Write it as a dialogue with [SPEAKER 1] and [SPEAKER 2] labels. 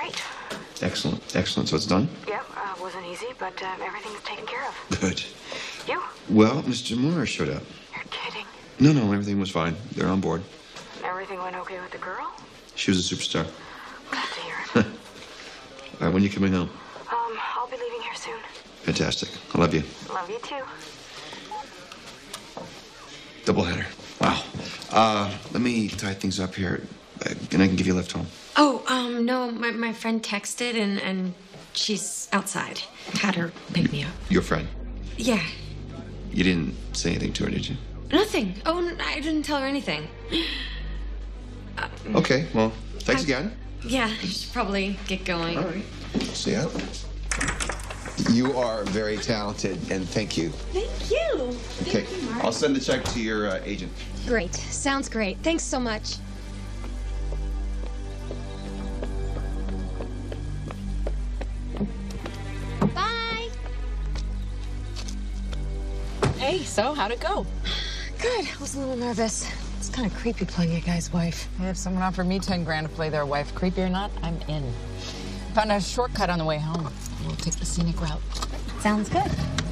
[SPEAKER 1] great.
[SPEAKER 2] Excellent, excellent. So it's done?
[SPEAKER 1] Yeah, wasn't easy, but everything's taken care of.
[SPEAKER 2] Good.
[SPEAKER 1] You?
[SPEAKER 2] Well, Mr. Moore showed up.
[SPEAKER 1] You're kidding.
[SPEAKER 2] No, everything was fine. They're on board.
[SPEAKER 1] Everything went okay with the girl?
[SPEAKER 2] She was a superstar.
[SPEAKER 1] Glad to hear it.
[SPEAKER 2] All right, when are you coming home?
[SPEAKER 1] I'll be leaving here soon.
[SPEAKER 2] Fantastic. I love you.
[SPEAKER 1] Love you too.
[SPEAKER 2] Doubleheader. Wow. Let me tie things up here, and I can give you a lift home.
[SPEAKER 3] Oh, no, my friend texted and she's outside. Had her pick me up.
[SPEAKER 2] Your friend?
[SPEAKER 3] Yeah.
[SPEAKER 2] You didn't say anything to her, did you?
[SPEAKER 3] Nothing. Oh, I didn't tell her anything.
[SPEAKER 2] Okay, well, thanks again.
[SPEAKER 3] Yeah, I should probably get going.
[SPEAKER 2] All right. See ya.
[SPEAKER 4] You are very talented, and thank you.
[SPEAKER 5] Thank you.
[SPEAKER 2] Okay,
[SPEAKER 5] Thank you, Mark.
[SPEAKER 2] I'll send the check to your agent.
[SPEAKER 5] Great. Sounds great. Thanks so much. Bye.
[SPEAKER 6] Hey, so how'd it go?
[SPEAKER 5] Good. I was a little nervous. It's kind of creepy playing a guy's wife.
[SPEAKER 6] Hey, if someone offered me 10 grand to play their wife, creepy or not, I'm in. Found a shortcut on the way home. We'll take the scenic route.
[SPEAKER 5] Sounds good.